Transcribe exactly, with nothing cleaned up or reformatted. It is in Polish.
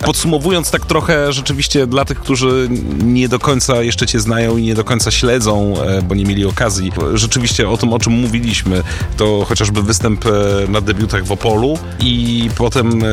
Podsumowując tak trochę rzeczywiście dla tych, którzy nie do końca jeszcze cię znają i nie do końca śledzą, bo nie mieli okazji, rzeczywiście o tym, o czym mówiliśmy, to chociażby występ na debiutach w Opolu i potem